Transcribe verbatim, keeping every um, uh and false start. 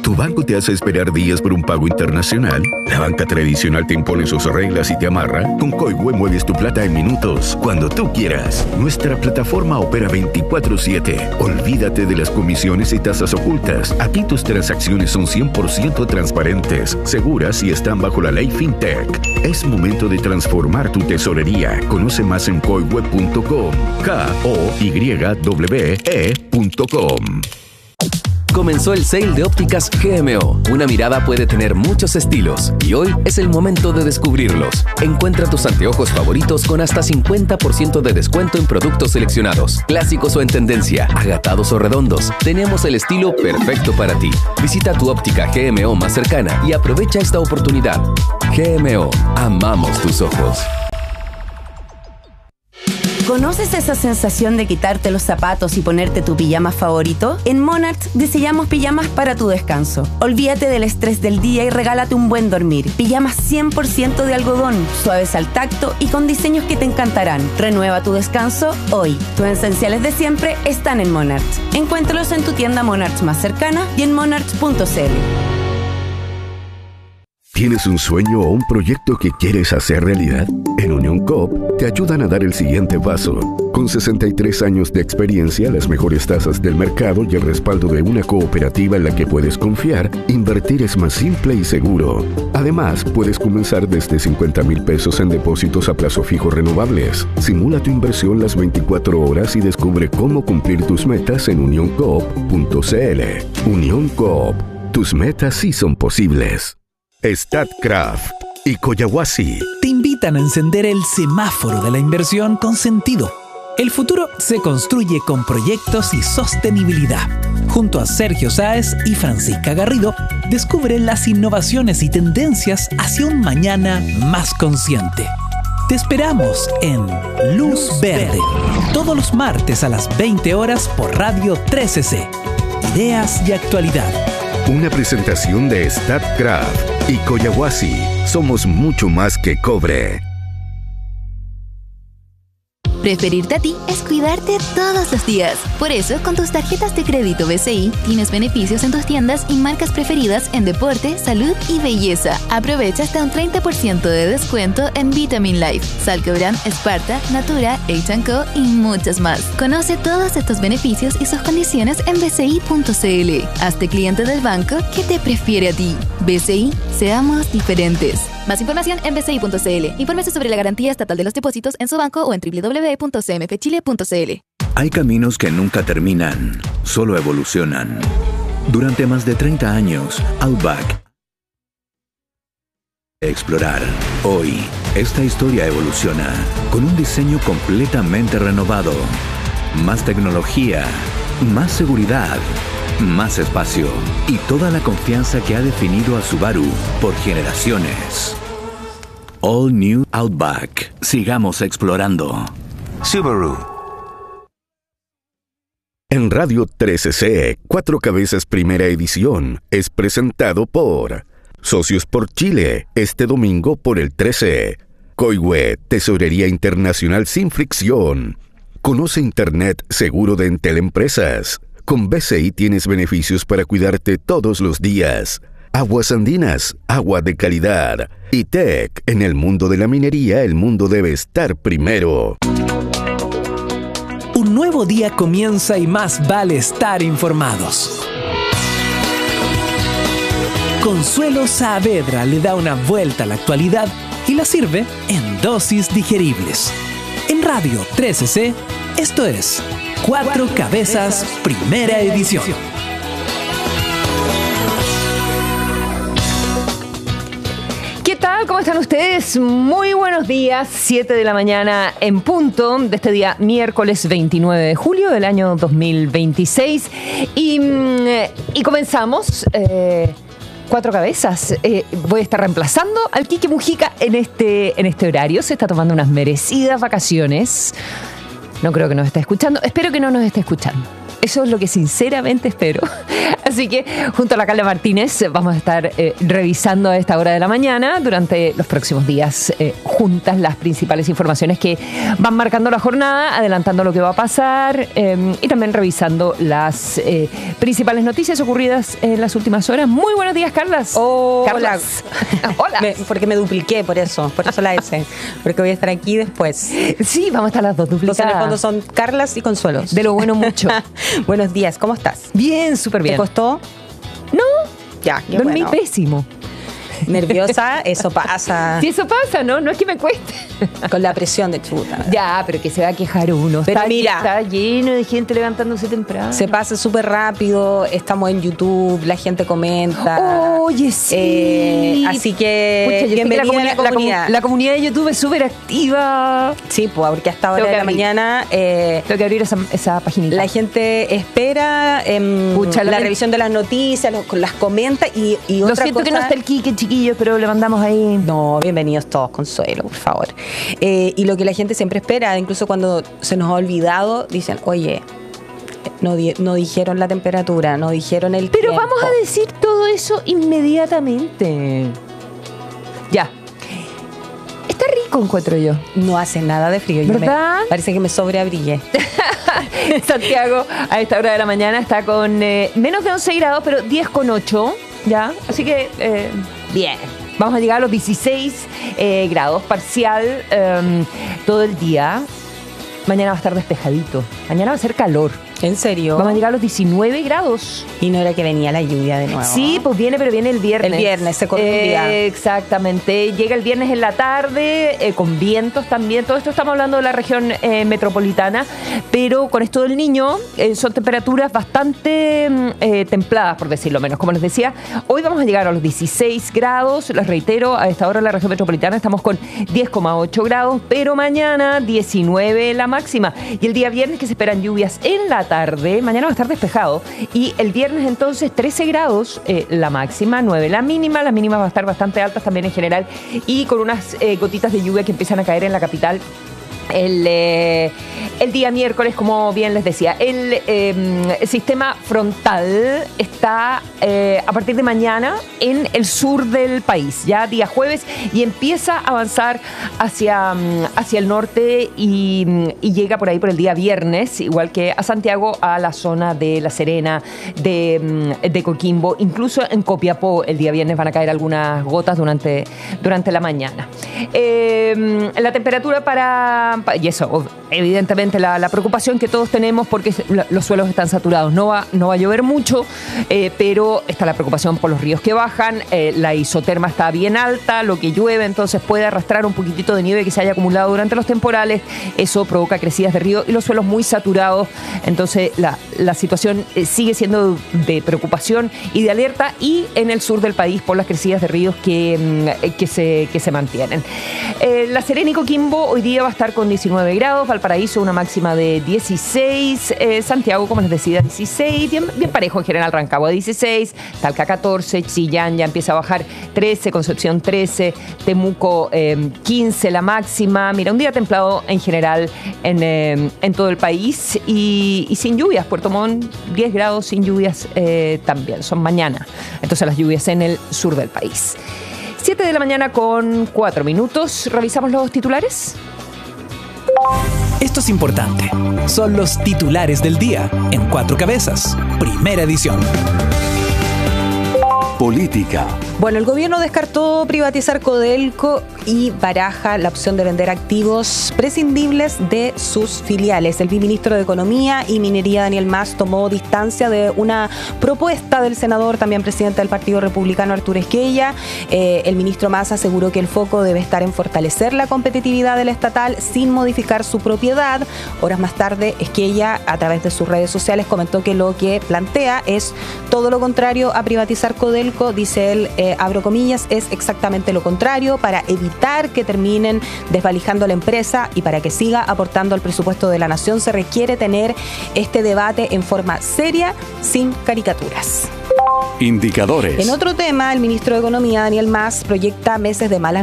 ¿Tu banco te hace esperar días por un pago internacional? ¿La banca tradicional te impone sus reglas y te amarra? Con Coihue mueves tu plata en minutos, cuando tú quieras. Nuestra plataforma opera veinticuatro siete. Olvídate de las comisiones y tasas ocultas. Aquí tus transacciones son cien por ciento transparentes, seguras y están bajo la ley FinTech. Es momento de transformar tu tesorería. Conoce más en coihue punto com. K O Y W E punto com. Comenzó el sale de ópticas G M O. Una mirada puede tener muchos estilos y hoy es el momento de descubrirlos. Encuentra tus anteojos favoritos con hasta cincuenta por ciento de descuento en productos seleccionados, clásicos o en tendencia, agatados o redondos. Tenemos el estilo perfecto para ti. Visita tu óptica G M O más cercana y aprovecha esta oportunidad. G M O, amamos tus ojos. ¿Conoces esa sensación de quitarte los zapatos y ponerte tu pijama favorito? En Monarch diseñamos pijamas para tu descanso. Olvídate del estrés del día y regálate un buen dormir. Pijamas cien por ciento de algodón, suaves al tacto y con diseños que te encantarán. Renueva tu descanso hoy. Tus esenciales de siempre están en Monarch. Encuéntralos en tu tienda Monarch más cercana y en monarch punto c l. ¿Tienes un sueño o un proyecto que quieres hacer realidad? En Unión Coop te ayudan a dar el siguiente paso. Con sesenta y tres años de experiencia, las mejores tasas del mercado y el respaldo de una cooperativa en la que puedes confiar, invertir es más simple y seguro. Además, puedes comenzar desde cincuenta mil pesos en depósitos a plazo fijo renovables. Simula tu inversión las veinticuatro horas y descubre cómo cumplir tus metas en unión coop punto c l. Unión Coop, tus metas sí son posibles. Statkraft y Collahuasi te invitan a encender el semáforo de la inversión con sentido. El futuro se construye con proyectos y sostenibilidad. Junto a Sergio Sáez y Francisca Garrido, descubre las innovaciones y tendencias hacia un mañana más consciente. Te esperamos en Luz Verde, todos los martes a las veinte horas por Radio trece C. Ideas y actualidad. Una presentación de Statkraft y Collahuasi. Somos mucho más que cobre. Preferirte a ti es cuidarte todos los días. Por eso, con tus tarjetas de crédito B C I, tienes beneficios en tus tiendas y marcas preferidas en deporte, salud y belleza. Aprovecha hasta un treinta por ciento de descuento en Vitamin Life, Salcobran, Sparta, Natura, H and Co y muchas más. Conoce todos estos beneficios y sus condiciones en b c i punto c l. Hazte cliente del banco que te prefiere a ti. B C I, seamos diferentes. Más información en b c i punto c l. Infórmese sobre la garantía estatal de los depósitos en su banco o en w w w punto c m f chile punto c l. Hay caminos que nunca terminan, solo evolucionan. Durante más de treinta años, Outback. Explorar. Hoy, esta historia evoluciona con un diseño completamente renovado. Más tecnología, más seguridad, más espacio y toda la confianza que ha definido a Subaru por generaciones. All New Outback. Sigamos explorando. Subaru. En Radio trece C, Cuatro Cabezas Primera Edición es presentado por Socios por Chile, este domingo por el trece. Coihue, Tesorería Internacional sin fricción. Conoce Internet seguro de Entel Empresas. Con B C I tienes beneficios para cuidarte todos los días. Aguas Andinas, agua de calidad. Y Tech, en el mundo de la minería, el mundo debe estar primero. Un nuevo día comienza y más vale estar informados. Consuelo Saavedra le da una vuelta a la actualidad y la sirve en dosis digeribles. En Radio trece C, esto es Cuatro Cabezas Primera Edición. ¿Qué tal? ¿Cómo están ustedes? Muy buenos días, siete de la mañana en punto de este día miércoles veintinueve de julio del año dos mil veintiséis. Y, y comenzamos... Eh, Cuatro Cabezas. Eh, voy a estar reemplazando al Quique Mujica en este, en este horario. Se está tomando unas merecidas vacaciones. No creo que nos esté escuchando. Espero que no nos esté escuchando. Eso es lo que sinceramente espero. Así que junto a la Carla Martínez vamos a estar eh, revisando a esta hora de la mañana durante los próximos días eh, juntas las principales informaciones que van marcando la jornada, adelantando lo que va a pasar eh, y también revisando las eh, principales noticias ocurridas en las últimas horas. Muy buenos días, Carlas. Oh, Carlas. Hola. Hola. Me, porque me dupliqué, por eso. Por eso la S. Porque voy a estar aquí después. Sí, vamos a estar las dos duplicadas. Entonces, en el fondo son Carlas y Consuelos. De lo bueno mucho. Buenos días, ¿cómo estás? Bien, súper bien. ¿Te costó? No. Ya, qué Dormí bueno. pésimo. Nerviosa, eso pasa. Si eso pasa, ¿no? No es que me cueste. Con la presión de chuta. Ya, pero que se va a quejar uno. Pero está, mira, está lleno de gente levantándose temprano. Se pasa súper rápido, estamos en YouTube, la gente comenta. Oye, sí. Eh, así que, Pucha, yo sé que bienvenida la, comunidad, a la comunidad. La, la comunidad de YouTube es súper activa. Sí, pues, porque hasta ahora Tengo de que la abrir. mañana eh, Tengo que abrir esa, esa paginita. la gente espera eh, Pucha, la la- revisión de las noticias, los- las comenta y, y Lo otra siento cosa. que no está el Quique, chiquillos, pero le mandamos ahí. No, bienvenidos todos, Consuelo, por favor. Eh, y lo que la gente siempre espera, incluso cuando se nos ha olvidado, dicen, oye, no, di- no dijeron la temperatura, no dijeron el Pero tiempo. vamos a decir todo eso inmediatamente. Ya. Está rico, encuentro yo. No hace nada de frío. Yo me- ¿Verdad? parece que me sobreabrigué. Santiago, a esta hora de la mañana, está con eh, menos de once grados, pero diez con ocho, ¿ya? Así que, eh, bien. Vamos a llegar a los dieciséis eh, grados, parcial eh, todo el día. Mañana va a estar despejadito. Mañana va a ser calor. ¿En serio? Vamos a llegar a los diecinueve grados. Y no era que venía la lluvia de nuevo. Sí, pues viene, pero viene el viernes. El viernes, se corta un Eh, día. Exactamente. Llega el viernes en la tarde, eh, con vientos también. Todo esto estamos hablando de la región eh, metropolitana, pero con esto del niño eh, son temperaturas bastante mm, eh, templadas, por decirlo menos. Como les decía, hoy vamos a llegar a los dieciséis grados. Les reitero, a esta hora en la región metropolitana estamos con diez coma ocho grados, pero mañana diecinueve la máxima. Y el día viernes, que se esperan lluvias en la tarde, mañana va a estar despejado. Y el viernes entonces trece grados eh, la máxima, nueve la mínima. Las mínimas van a estar bastante altas también en general y con unas eh, gotitas de lluvia que empiezan a caer en la capital. El, eh, el día miércoles, como bien les decía, el eh, sistema frontal está eh, a partir de mañana en el sur del país, ya día jueves, y empieza a avanzar hacia, hacia el norte y, y llega por ahí por el día viernes, igual que a Santiago, a la zona de La Serena, de, de Coquimbo, incluso en Copiapó el día viernes van a caer algunas gotas durante, durante la mañana. Eh, la temperatura para... Y eso, evidentemente la, la preocupación que todos tenemos porque los suelos están saturados. No va, no va a llover mucho, eh, pero está la preocupación por los ríos que bajan, eh, la isoterma está bien alta, lo que llueve entonces puede arrastrar un poquitito de nieve que se haya acumulado durante los temporales. Eso provoca crecidas de río y los suelos muy saturados. Entonces la, la situación eh, sigue siendo de preocupación y de alerta, y en el sur del país por las crecidas de ríos que, que, se, que se mantienen. Eh, La Serena y Coquimbo hoy día va a estar con diecinueve grados, Valparaíso una máxima de dieciséis, eh, Santiago, como les decía, dieciséis, bien, bien parejo en general, Rancagua dieciséis, Talca catorce, Chillán ya empieza a bajar trece, Concepción trece, Temuco eh, quince la máxima. Mira, un día templado en general en, eh, en todo el país y, y sin lluvias. Puerto Montt diez grados sin lluvias eh, también, son mañana. Entonces las lluvias en el sur del país. siete de la mañana con cuatro minutos. ¿Revisamos los titulares? Esto es importante. Son los titulares del día en Cuatro Cabezas. Primera edición. Política. Bueno, el gobierno descartó privatizar Codelco y baraja la opción de vender activos prescindibles de sus filiales. El viceministro de Economía y Minería, Daniel Mas, tomó distancia de una propuesta del senador, también presidente del Partido Republicano, Arturo Esquella. Eh, el ministro Mas aseguró que el foco debe estar en fortalecer la competitividad del estatal sin modificar su propiedad. Horas más tarde, Esquella, a través de sus redes sociales, comentó que lo que plantea es todo lo contrario a privatizar Codelco. Dice él, eh, abro comillas, es exactamente lo contrario, para evitar que terminen desvalijando la empresa y para que siga aportando al presupuesto de la nación se requiere tener este debate en forma seria, sin caricaturas. Indicadores. En otro tema, el ministro de Economía, Daniel Mas, proyecta meses de malas